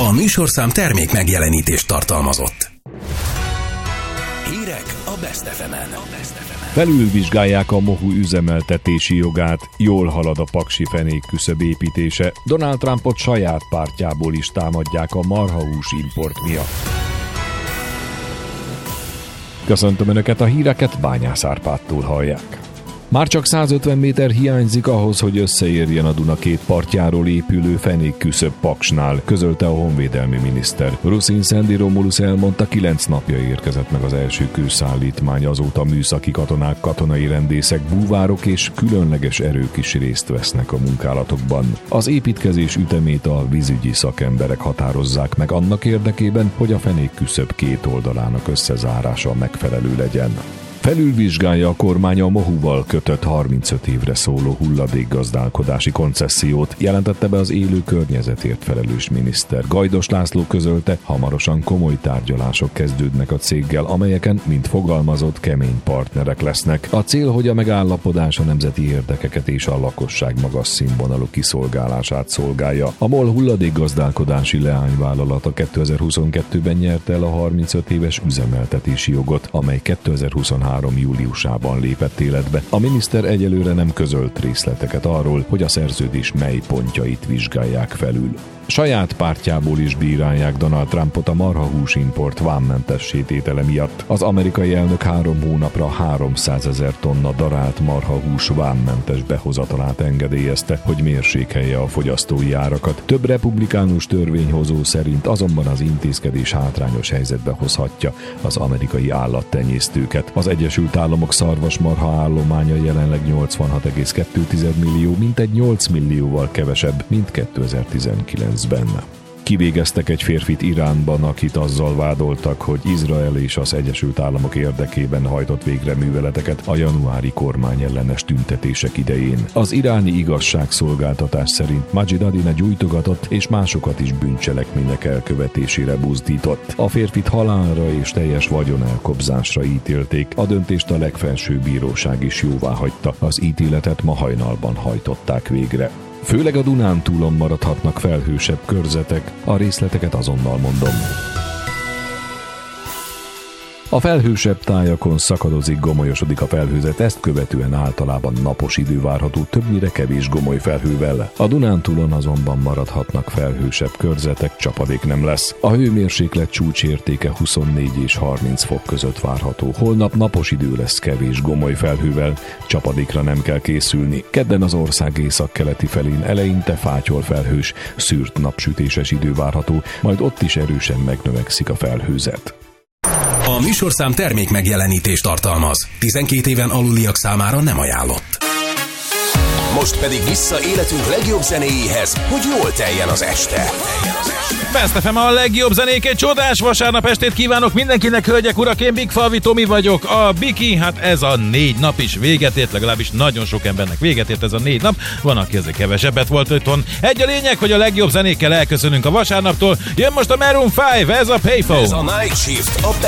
A műsorszám termék megjelenítést tartalmazott. Hírek a Best FM-en. Felülvizsgálják a mohu üzemeltetési jogát, jól halad a paksi fenék küszöb építése, Donald Trumpot saját pártjából is támadják a marhahús import miatt. Köszöntöm Önöket, a híreket Bányász Árpádtól hallják. Már csak 150 méter hiányzik ahhoz, hogy összeérjen a Duna két partjáról épülő fenékküszöb paksnál, közölte a honvédelmi miniszter. Ruszin Szendi Romulus elmondta, 9 napja érkezett meg az első kőszállítmány, azóta műszaki katonák, katonai rendészek, búvárok és különleges erők is részt vesznek a munkálatokban. Az építkezés ütemét a vízügyi szakemberek határozzák meg annak érdekében, hogy a fenékküszöb két oldalának összezárása megfelelő legyen. Felülvizsgálja a kormány a mohuval kötött 35 évre szóló hulladékgazdálkodási koncessziót, jelentette be az élő környezetért felelős miniszter. Gajdos László közölte, hamarosan komoly tárgyalások kezdődnek a céggel, amelyeken, mint fogalmazott, kemény partnerek lesznek. A cél, hogy a megállapodás a nemzeti érdekeket és a lakosság magas színvonalú kiszolgálását szolgálja. A MOL hulladékgazdálkodási leányvállalata 2022-ben nyerte el a 35 éves üzemeltetési jogot, amely 2023 júliusában lépett életbe. A miniszter egyelőre nem közölt részleteket arról, hogy a szerződés mely pontjait vizsgálják felül. Saját pártjából is bírálják Donald Trumpot a marhahús import vámmentessé tétele miatt. Az amerikai elnök 3 hónapra 300 000 tonna darált marhahús vámmentes behozatalát engedélyezte, hogy mérsékelje a fogyasztói árakat. Több republikánus törvényhozó szerint azonban az intézkedés hátrányos helyzetbe hozhatja az amerikai állattenyésztőket. Az Egyesült Államok szarvasmarha állománya jelenleg 86,2 millió, mintegy 8 millióval kevesebb, mint 2019-ben. Kivégeztek egy férfit Iránban, akit azzal vádoltak, hogy Izrael és az Egyesült Államok érdekében hajtott végre műveleteket a januári kormányellenes tüntetések idején. Az iráni igazságszolgáltatás szerint Majid Adina gyújtogatott és másokat is bűncselekmények elkövetésére buzdított. A férfit halálra és teljes vagyonelkobzásra ítélték, a döntést a legfelsőbb bíróság is jóváhagyta, az ítéletet ma hajnalban hajtották végre. Főleg a Dunántúlon maradhatnak felhősebb körzetek, a részleteket azonnal mondom. A felhősebb tájakon szakadozik, gomolyosodik a felhőzet, ezt követően általában napos idő várható, többnyire kevés gomoly felhővel. A Dunántúlon azonban maradhatnak felhősebb körzetek, csapadék nem lesz. A hőmérséklet csúcsértéke 24 és 30 fok között várható. Holnap napos idő lesz kevés gomoly felhővel, csapadékra nem kell készülni. Kedden az ország északkeleti felén eleinte fátyol felhős, szűrt napsütéses idő várható, majd ott is erősen megnövekszik a felhőzet. A műsorszám termék megjelenítést tartalmaz. 12 éven aluliak számára nem ajánlott. Most pedig vissza életünk legjobb zenéjéhez, hogy jól teljen az este. Best FM a legjobb zenék, egy csodás vasárnap estét kívánok mindenkinek, hölgyek, urak, én Big Falvi Tomi vagyok. A Biki, hát ez a 4 nap is véget ért, legalábbis nagyon sok embernek véget ért ez a 4 nap, van, aki azért kevesebbet volt otthon. Egy a lényeg, hogy a legjobb zenékkel elköszönünk a vasárnaptól, jön most a Maroon 5, ez a Payphone. Ez a Night Shift, a